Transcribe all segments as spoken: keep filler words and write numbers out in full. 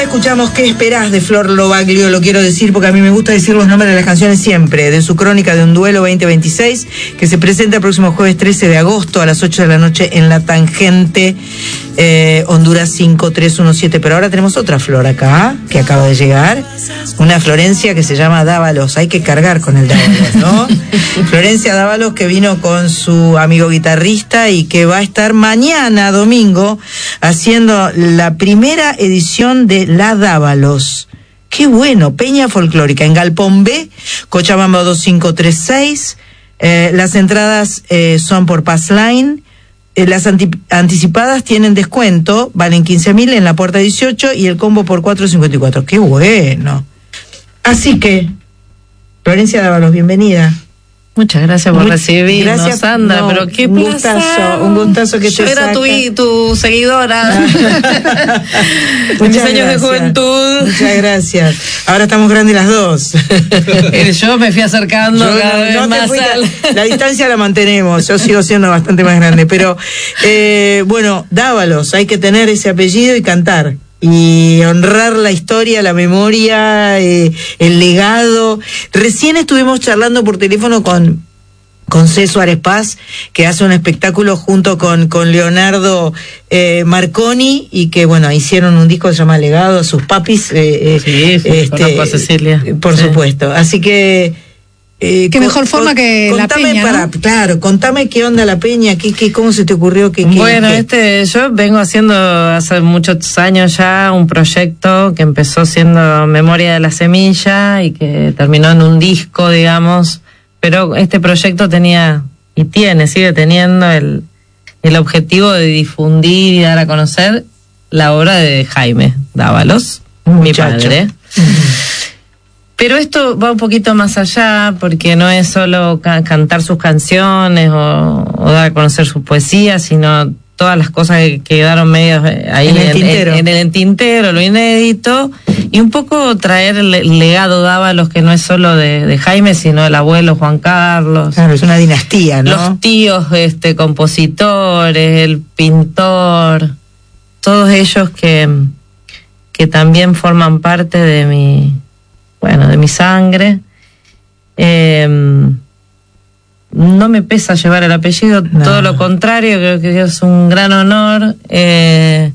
escuchamos ¿Qué esperás? De Flor Lobaglio, lo quiero decir porque a mí me gusta decir los nombres de las canciones siempre, de su crónica de un duelo veinte veintiséis, que se presenta el próximo jueves trece de agosto a las ocho de la noche en La Tangente, eh, Honduras cinco tres uno siete. Pero ahora tenemos otra Flor acá, que acaba de llegar, una Florencia que se llama Dávalos, hay que cargar con el Dávalos, ¿no? Florencia Dávalos, que vino con su amigo guitarrista y que va a estar mañana, domingo, haciendo la primera edición de La Dávalos. Qué bueno, Peña Folclórica, en Galpón B, Cochabamba dos cinco tres seis. Eh, las entradas eh, son por Passline. Eh, las anti- anticipadas tienen descuento, valen quince mil en la puerta dieciocho y el combo por cuatro cincuenta y cuatro. Qué bueno. Así que, Florencia Dávalos, bienvenida. Muchas gracias por Muy, recibirnos, gracias, Sandra, no, pero qué un placer. gustazo, un gustazo que Yo te era saca. tu, tu seguidora. En mis años de juventud. Muchas gracias. Ahora estamos grandes las dos. Yo me fui acercando Yo cada no- vez no te más fuiste- al... La distancia la mantenemos, yo sigo siendo bastante más grande, pero eh, bueno, Dávalos, hay que tener ese apellido y cantar. Y honrar la historia, la memoria, eh, el legado. Recién estuvimos charlando por teléfono con con C. Suárez Paz, que hace un espectáculo junto con, con Leonardo eh, Marconi, y que, bueno, hicieron un disco que se llama Legado, sus papis. Eh, Sí, sí, conozco a Cecilia. Por Sí. supuesto. Así que... Eh, Qué mejor forma que la contame Peña, para, ¿no? Claro, contame qué onda la Peña, qué, qué, cómo se te ocurrió, qué, qué, Bueno, qué- este, yo vengo haciendo hace muchos años ya un proyecto que empezó siendo Memoria de la Semilla y que terminó en un disco, digamos, pero este proyecto tenía y tiene, sigue teniendo el, el objetivo de difundir y dar a conocer la obra de Jaime Dávalos, Un mi muchacho. padre. Pero esto va un poquito más allá, porque no es solo ca- cantar sus canciones o, o dar a conocer su poesía, sino todas las cosas que quedaron medios eh, ahí En el en, tintero. en- en el tintero, lo inédito, y un poco traer el, el legado Dávalos, que no es solo de, de Jaime, sino del abuelo Juan Carlos. Claro, es una dinastía, ¿no? Los tíos, este, compositores, el pintor, todos ellos que, que también forman parte de mi, bueno, de mi sangre. Eh, no me pesa llevar el apellido, No. todo lo contrario, creo que es un gran honor, eh,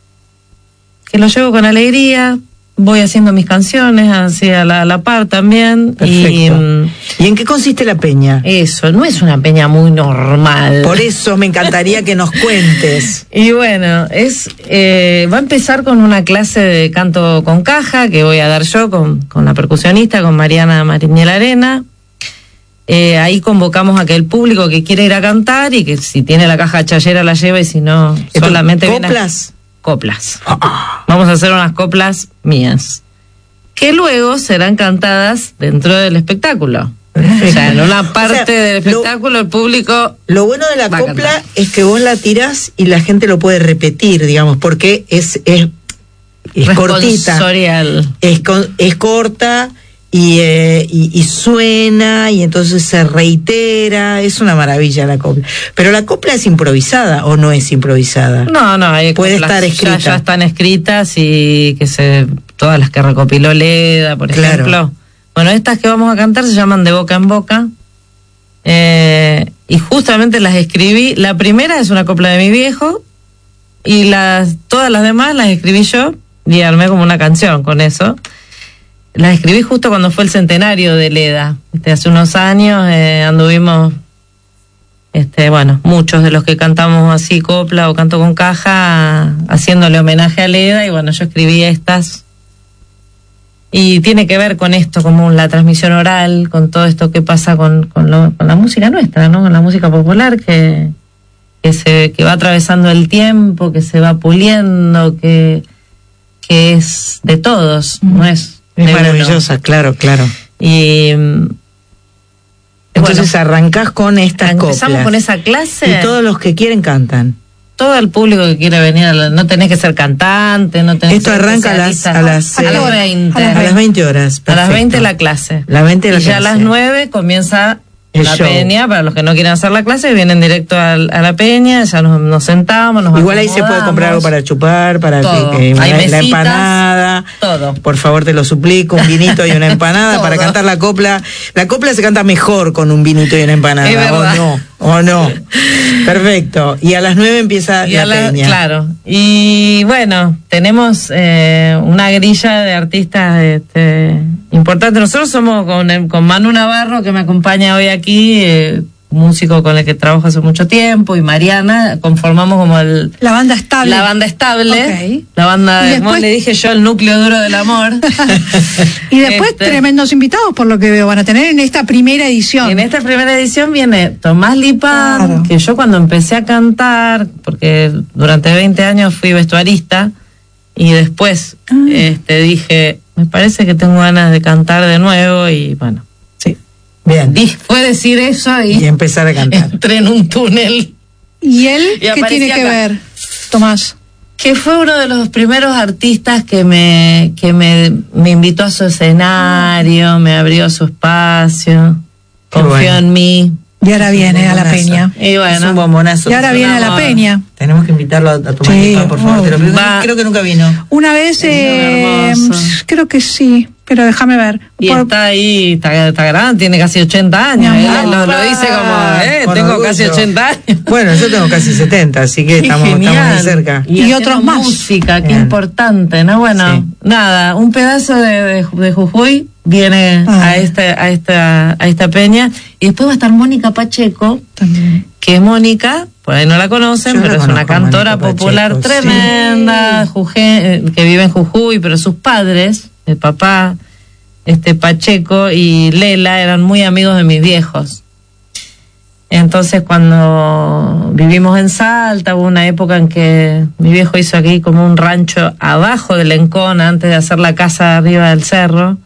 que lo llevo con alegría. Voy haciendo mis canciones así a la, a la par también. Perfecto. Y mm, ¿Y en qué consiste la Peña? eso, no es una peña muy normal. Por eso me encantaría que nos cuentes. Y bueno, es eh, va a empezar con una clase de canto con caja que voy a dar yo con, con la percusionista, con Mariana Mariñel Arena. Eh, ahí convocamos a que el público que quiera ir a cantar y que si tiene la caja chayera la lleva, y si no, Esto, solamente viene a- ¿Coplas? coplas. Vamos a hacer unas coplas mías, que luego serán cantadas dentro del espectáculo. O sea, en una parte O sea, del lo- espectáculo el público... Lo bueno de la Va a copla cantar. es que vos la tirás y la gente lo puede repetir, digamos, porque es, es, es cortita. responsorial. Es, con- es corta y, eh, y, y suena, y entonces se reitera. Es una maravilla la copla. Pero la copla es improvisada o no es improvisada. No, no, hay Puede coplas estar ya- escrita. Ya, están escritas y que se todas las que recopiló Leda, por Claro. ejemplo. Bueno, estas que vamos a cantar se llaman De Boca en Boca. Eh, y justamente las escribí. La primera es una copla de mi viejo y las todas las demás las escribí yo y armé como una canción con eso. Las escribí justo cuando fue el centenario de Leda. Este, hace unos años eh, anduvimos, este, bueno, muchos de los que cantamos así copla o canto con caja, haciéndole homenaje a Leda, y bueno, yo escribí estas. Y tiene que ver con esto, como la transmisión oral, con todo esto que pasa con, con, lo- con la música nuestra, ¿no? Con la música popular que, que se que va atravesando el tiempo, que se va puliendo, que, que es de todos, no es Es de uno. maravillosa, claro, claro. Y mm, Entonces bueno, arrancás con estas empezamos coplas. con esa clase. Y todos los que quieren cantan. Todo el público que quiere venir, a la- no tenés que ser cantante, no tenés Esto que ser arranca a las, especialista. a las, a eh, las veinte. a las veinte horas. A las perfecto. veinte la clase. La veinte la y ya a clase. las nueve comienza El la show. peña, para los que no quieren hacer la clase, vienen directo a, a la peña, ya nos, nos sentamos, nos Igual ahí se puede comprar algo para chupar, para todo. que, que Hay la, mesitas, la empanada. Todo. Por favor, te lo suplico, un vinito y una empanada para cantar la copla. La copla se canta mejor con un vinito y una empanada, Es o verdad. no, o no. Perfecto. Y a las nueve empieza Y la, a la- peña. Claro. Y bueno, tenemos eh, una grilla de artistas este, importantes. Nosotros somos con, el- con Manu Navarro, que me acompaña hoy aquí, eh, músico con el que trabajo hace mucho tiempo, y Mariana, conformamos como el... La banda estable. La banda estable, Ok. la banda, Y de, como después- le dije yo, el núcleo duro del amor. Y después Este, tremendos invitados, por lo que veo, van a tener en esta primera edición. En esta primera edición viene Tomás Lipán, Claro. que yo cuando empecé a cantar, porque durante veinte años fui vestuarista, y después Ah. este, dije, me parece que tengo ganas de cantar de nuevo, y bueno, Sí. Bien. di- fue decir eso y, Y empezar a cantar. entré en un túnel. ¿Y él Y qué aparecí tiene que acá. ver, Tomás? Que fue uno de los primeros artistas que me que me, me invitó a su escenario, me abrió su espacio, Qué confió bueno. en mí. Y ahora viene a la Bombonazo. peña. Y bueno, Es un bombonazo. Y ahora es un viene a la amor. peña. Tenemos que invitarlo a, a tomar Sí, Lipán, por favor. Te lo pido. va. Creo que nunca vino. Una vez, eh, hermoso. creo que sí, pero déjame ver. Y Por- está ahí, está, está grande, tiene casi ochenta años. Mi Él amor. lo, lo dice como, eh, Con tengo orgullo. casi ochenta años. Bueno, yo tengo casi setenta, así que Qué estamos, estamos genial. muy cerca. Y haciendo otros más. música, qué Bien. importante, ¿no? Bueno, Sí. nada, un pedazo de, de, de Jujuy viene Ah. a esta, a esta, a esta peña. Y después va a estar Mónica Pacheco, También. que Mónica, por ahí no la conocen, Yo pero la es una conozco, cantora Mónica popular Pacheco, tremenda, sí. Juje- eh, que vive en Jujuy, pero sus padres, el papá, este Pacheco y Lela, eran muy amigos de mis viejos. Entonces, cuando vivimos en Salta, hubo una época en que mi viejo hizo aquí como un rancho abajo del Encona, antes de hacer la casa arriba del cerro,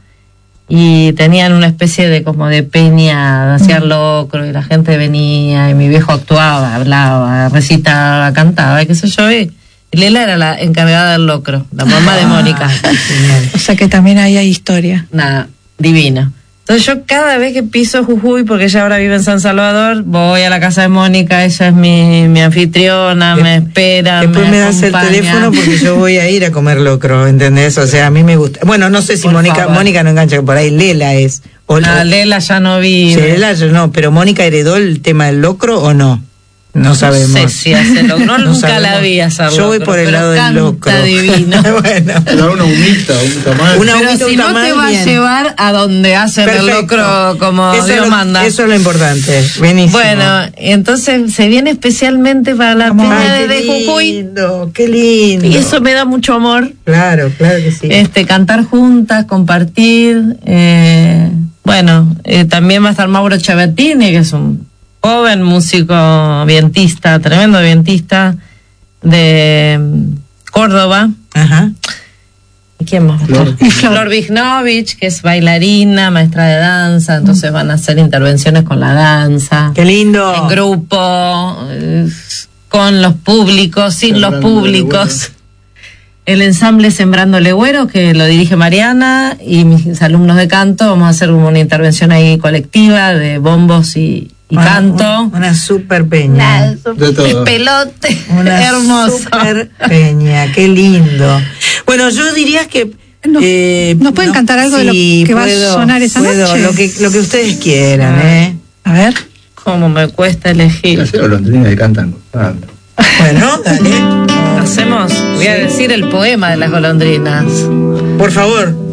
y tenían una especie de como de peña, hacían locro, y la gente venía, y mi viejo actuaba, hablaba, recitaba, cantaba, y qué sé yo, y y Lela era la encargada del locro, la mamá de Mónica. Ah, genial. O sea que también ahí hay historia. Nada, divina. Entonces yo cada vez que piso Jujuy, porque ella ahora vive en San Salvador, voy a la casa de Mónica, ella es mi, mi anfitriona, me espera, Después me, me das el acompaña. teléfono porque yo voy a ir a comer locro, ¿entendés? O sea, a mí me gusta. Bueno, no sé si Por Mónica favor. Mónica no engancha, por ahí Lela es. O Ah, Lela ya no vive. Sí, Lela yo no, pero Mónica heredó el tema del locro o no. No sabemos. No sé si hace locro, No nunca sabemos. la vi hacer Yo voy locro, por el pero lado del canta locro. divino. Bueno. Pero una humita, un tamal. Una Pero humita, si un no te tamal, va bien. a llevar a donde hacen el Perfecto. locro como Eso Dios es lo, manda. Eso es lo importante. Buenísimo. Bueno, entonces se viene especialmente para la Vamos. peña Ay, de, qué de Jujuy, lindo, qué lindo. y eso me da mucho amor. Claro, claro que sí. Este, cantar juntas, compartir. eh, bueno, eh, también va a estar Mauro Chavertini, que es un joven músico vientista, tremendo vientista de mm, Córdoba. Ajá. ¿Y quién más va a estar? Flor. Y Flor Vignovich, que es bailarina, maestra de danza, entonces van a hacer intervenciones con la danza, Qué lindo. en grupo, eh, con los públicos, sin los Sembrando públicos. El ensamble Sembrando Legüero, que lo dirige Mariana, y mis alumnos de canto, vamos a hacer como una intervención ahí colectiva de bombos y, y Una- canto. Una, una super peña. Nada, De todo. el pelote, Una hermoso. super peña, qué lindo. Bueno, yo diría que Nos- eh, ¿nos pueden cantar algo de lo sí, que va a puedo, sonar esa puedo, noche? Lo que, lo que ustedes quieran, ¿eh? A ver. Cómo me cuesta elegir. Las golondrinas que cantan. Ah, Bueno, dale. Hacemos, voy a decir el poema de las golondrinas. Por favor.